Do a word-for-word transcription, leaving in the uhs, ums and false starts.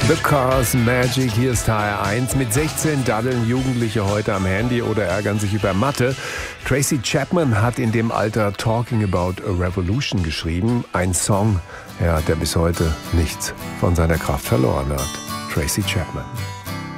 The Cars Magic, hier ist H R eins. Mit sechzehn daddeln Jugendliche heute am Handy oder ärgern sich über Mathe. Tracy Chapman hat in dem Alter Talking About a Revolution geschrieben. Ein Song, ja, der bis heute nichts von seiner Kraft verloren hat. Tracy Chapman.